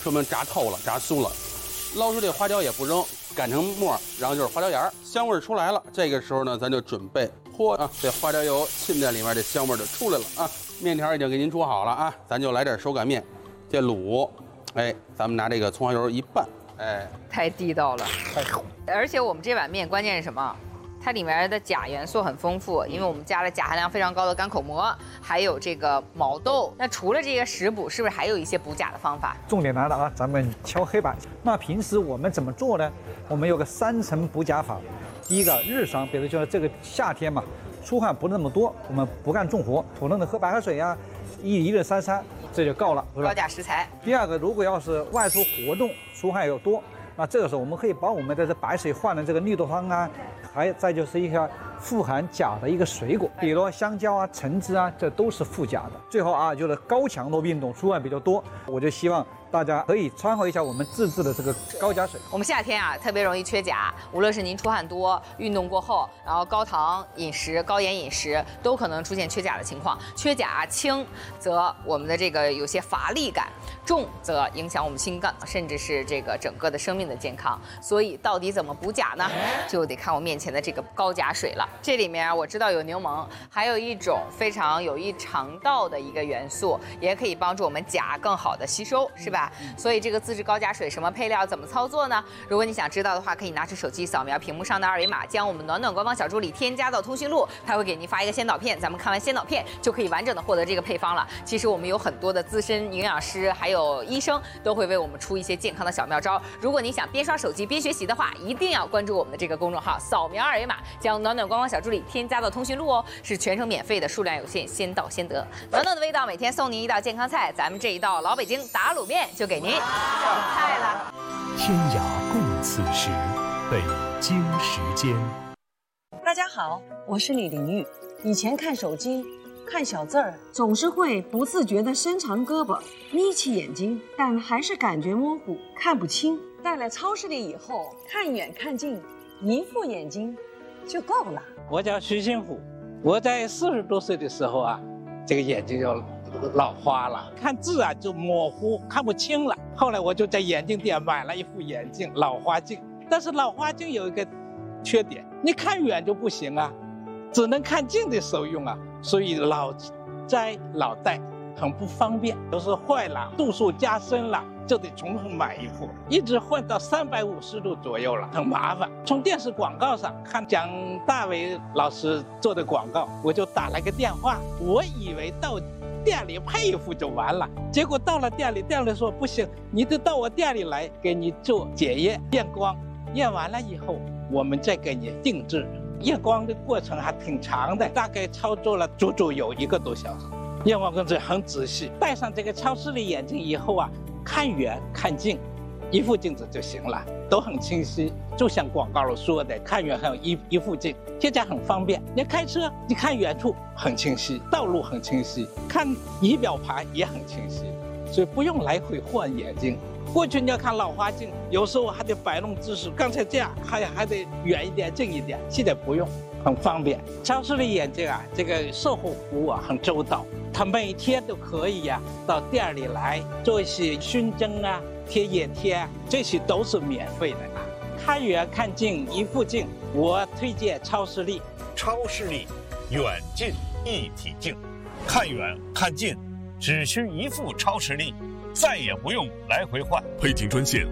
说明炸透了，炸酥了。捞出这花椒也不扔，擀成末，然后就是花椒盐，香味出来了。这个时候呢，咱就准备泼啊，这花椒油浸在里面，这香味就出来了啊。面条已经给您煮好了啊，咱就来点手擀面。这卤，哎，咱们拿这个葱花油一拌，哎， 太地道了。而且我们这碗面关键是什么？它里面的钾元素很丰富，因为我们加了钾含量非常高的干口蘑，还有这个毛豆。那除了这些食补，是不是还有一些补钾的方法？ 重点来了啊，咱们敲黑板。那平时我们怎么做呢？我们有个3层补钾法。第一个，日常，比如就是这个夏天嘛，出汗不那么多，我们不干重活，普通的喝白开水啊，1日3餐，这就够了，是吧？ 高钾食材。 第二个，如果要是外出活动，出汗又多，那这个时候我们可以把我们的这白水换成这个绿豆汤啊，再就是一个富含钾的一个水果，比如香蕉啊、橙子啊，这都是富钾的。最后啊，就是高强度运动出汗比较多，我就希望大家可以参考一下我们自制的这个高钾水。 我们夏天啊特别容易缺钾，无论是您出汗多、运动过后，然后高糖饮食、高盐饮食，都可能出现缺钾的情况。缺钾轻则我们的这个有些乏力感，重则影响我们心脏，甚至是这个整个的生命的健康。所以到底怎么补钾呢？就得看我面前的这个高钾水了。这里面我知道有柠檬，还有一种非常有益肠道的一个元素，也可以帮助我们钾更好的吸收，是吧？所以这个自制高钾水什么配料怎么操作呢？如果你想知道的话，可以拿出手机扫描屏幕上的二维码，将我们暖暖官方小助理添加到通讯录，他会给您发一个先导片，咱们看完先导片就可以完整的获得这个配方了。其实我们有很多的资深营养师还有医生都会为我们出一些健康的小妙招。如果你想边刷手机边学习的话，一定要关注我们的这个公众号，扫描二维码，将暖暖官方小助理添加到通讯录哦，是全程免费的，数量有限，先到先得。暖暖的味道，每天送您一道健康菜，咱们这一道老北京打卤面就给您上菜了。 天涯共此时，北京时间。 大家好，我是李玲玉。以前看手机看小字儿，总是会不自觉地伸长胳膊，眯起眼睛，但还是感觉模糊，看不清。带来超市里以后，看远看近，一副眼睛就够了。 我叫徐新虎，我在40多岁的时候啊，这个眼睛就老花了，看字啊就模糊，看不清了。后来我就在眼镜店买了一副眼镜，老花镜。但是老花镜有一个缺点，你看远就不行啊，只能看近的时候用啊，所以老摘老戴很不方便。有时候坏了，度数加深了，就得重新买一副，一直换到350度左右了，很麻烦。从电视广告上看蒋大为老师做的广告，我就打了个电话，我以为到店里配一副就完了，结果到了店里，店里说不行，你得到我店里来给你做检验验光，验完了以后我们再给你定制。验光的过程还挺长的，大概操作了足足有1个多小时。验光工作很仔细，戴上这个超视力眼镜以后啊，看远看近，一副镜子就行了，都很清晰。就像广告里说的，看远还有一副镜，现在很方便。你开车，你看远处很清晰，道路很清晰，看仪表盘也很清晰，所以不用来回换眼睛。过去你要看老花镜，有时候还得摆弄姿势，刚才这样还得远一点近一点，现在不用，很方便。超视力眼镜啊，这个售后服务啊很周到，他每天都可以呀到店里来做一些熏蒸啊、贴眼贴啊，这些都是免费的啊。看远看近一副镜，我推荐超视力。 超视力远近一体镜，看远看近只需一副超视力，再也不用来回换。 配镜专线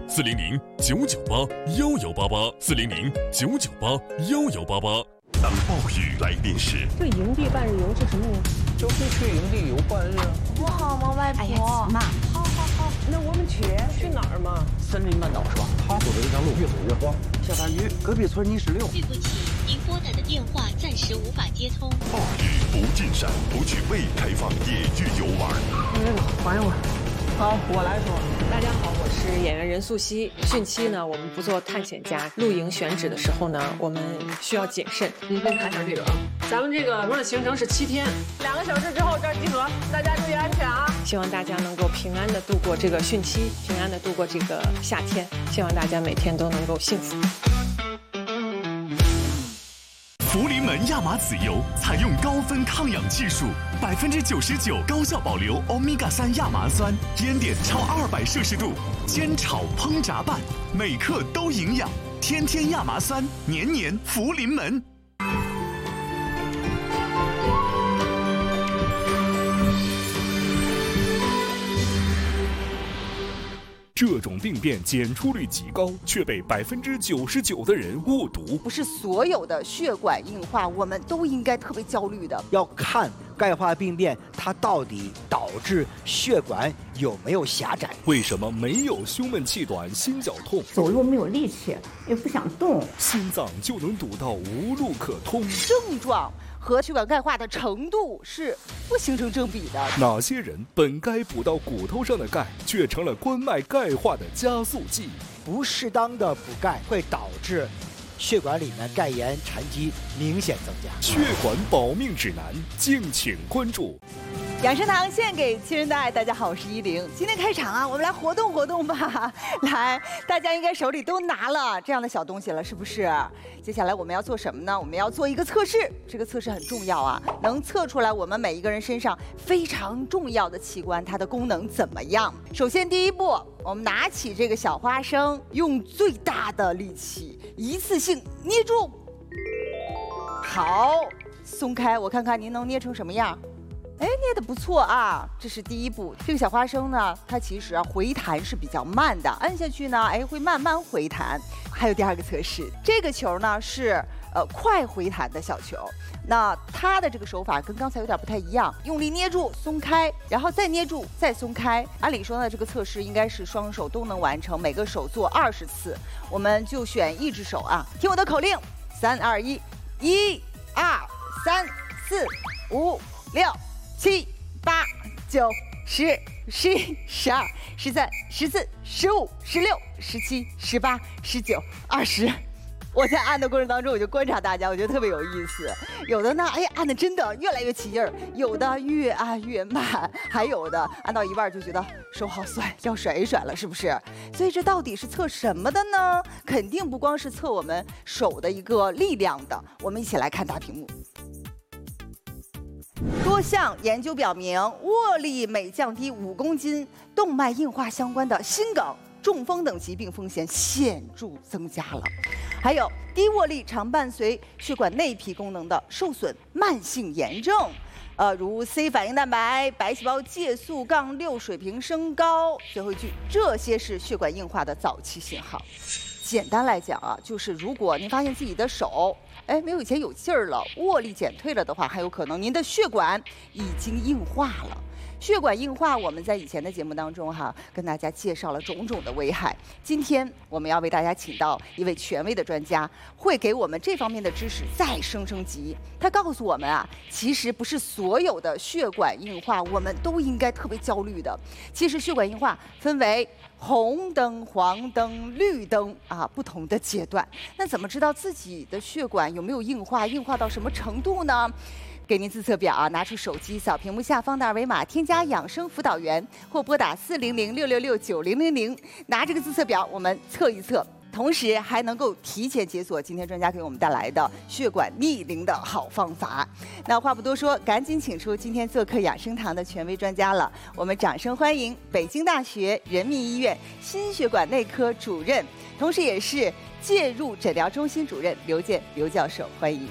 400-998-1188，400-998-1188。当暴雨来临时， 这营地半日游是什么呢？ 就是去营地游半日啊。 不好吗，外婆？哎呀，妈，好，那我们去哪儿嘛？ 森林半岛是吧？他走的这条路越走越荒。 下大雨，隔壁村泥石流。 对不起，您拨打的电话暂时无法接通。 暴雨不进山，不去未开放野域游玩。 还我。好，我来说。 大家好，我是演员任素汐。汛期呢，我们不做探险家，露营选址的时候呢，我们需要谨慎。 您先看一下这个啊，咱们这个玩的行程是7天，2个小时之后这儿集合，大家注意安全啊！ 希望大家能够平安的度过这个汛期，平安的度过这个夏天，希望大家每天都能够幸福。 福临门亚麻籽油采用高分抗氧技术，99%高效保留欧米伽3亚麻酸，烟点超200摄氏度，煎炒烹炸拌，每克都营养。天天亚麻酸，年年福临门。 这种病变检出率极高，却被99%的人误读。 不是所有的血管硬化，我们都应该特别焦虑的。 要看钙化病变它到底导致血管有没有狭窄？ 为什么没有胸闷气短、心绞痛？ 走路没有力气，也不想动， 心脏就能堵到无路可通？ 症状和血管钙化的程度是不形成正比的。 哪些人本该补到骨头上的钙，却成了冠脉钙化的加速剂？ 不适当的补钙会导致血管里面钙盐沉积明显增加。 血管保命指南，敬请关注。 养生堂献给亲人的爱，大家好，我是依玲。今天开场啊，我们来活动活动吧。来，大家应该手里都拿了这样的小东西了，是不是？接下来我们要做什么呢？我们要做一个测试，这个测试很重要啊，能测出来我们每一个人身上非常重要的器官它的功能怎么样。首先第一步，我们拿起这个小花生，用最大的力气一次性捏住。好，松开，我看看您能捏成什么样。哎，捏得不错啊，这是第一步。这个小花生呢，它其实回弹是比较慢的，按下去呢，哎，会慢慢回弹。还有第二个测试，这个球呢是快回弹的小球，那它的这个手法跟刚才有点不太一样，用力捏住，松开，然后再捏住，再松开。按理说呢，这个测试应该是双手都能完成，每个手做20次，我们就选一只手啊。听我的口令，3、2、1，1、2、3、4、5、6、7、8、9、10、11、12、13、14、15、16、17、18、19、20。我在按的过程当中，我就观察大家，我觉得特别有意思。有的呢，哎呀，按的真的越来越起劲儿；有的越按越慢，还有的按到一半就觉得手好酸，要甩一甩了，是不是？所以这到底是测什么的呢？肯定不光是测我们手的一个力量的。我们一起来看大屏幕。多项研究表明，握力每降低5公斤，动脉硬化相关的心梗、中风等疾病风险显著增加了。还有低握力常伴随血管内皮功能的受损、慢性炎症，如 C 反应蛋白、白细胞介素-6水平升高。最后一句，这些是血管硬化的早期信号。简单来讲啊，就是如果您发现自己的手，哎，没有以前有劲儿了，握力减退了的话，还有可能您的血管已经硬化了。血管硬化，我们在以前的节目当中跟大家介绍了种种的危害。今天我们要为大家请到一位权威的专家，会给我们这方面的知识再升级。他告诉我们啊，其实不是所有的血管硬化我们都应该特别焦虑的。其实血管硬化分为红灯、黄灯、绿灯不同的阶段。那怎么知道自己的血管有没有硬化，硬化到什么程度呢？给您自测表啊，拿出手机扫屏幕下方的二维码，添加养生辅导员或拨打400-666-9000，拿这个自测表我们测一测，同时还能够提前解锁今天专家给我们带来的血管逆龄的好方法。那话不多说，赶紧请出今天做客养生堂的权威专家了，我们掌声欢迎北京大学人民医院心血管内科主任，同时也是介入诊疗中心主任刘健刘教授，欢迎。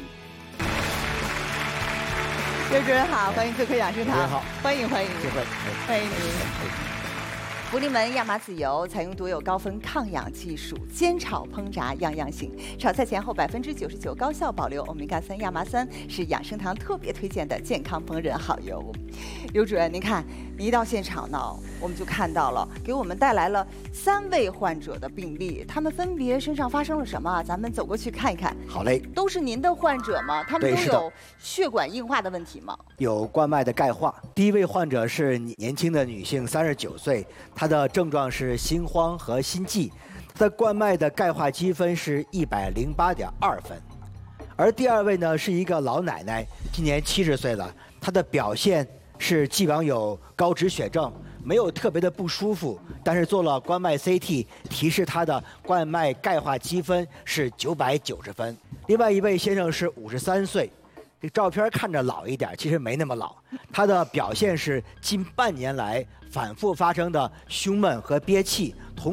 刘主任好，欢迎做客养生堂。好，欢迎欢迎，欢迎您。福临门亚麻籽油采用独有高分抗氧技术，煎炒烹炸样样行。炒菜前后99%高效保留欧米伽3亚麻酸，是养生堂特别推荐的健康烹饪好油。刘主任，您看，您一到现场呢，我们就看到了，给我们带来了3位患者的病例，他们分别身上发生了什么？咱们走过去看一看。 好嘞。 都是您的患者吗？他们都有血管硬化的问题吗？ 有冠脉的钙化。第一位患者是年轻的女性，39岁，她的症状是心慌和心悸，她的冠脉的钙化积分是108.2分。而第二位呢是一个老奶奶，今年70岁了，她的表现是既往有高脂血症，没有特别的不舒服，但是做了冠脉 CT， 提示她的冠脉钙化积分是990分。 另外一位先生是53岁，这照片看着老一点，其实没那么老。他的表现是近半年来反复发生的胸闷和憋气，同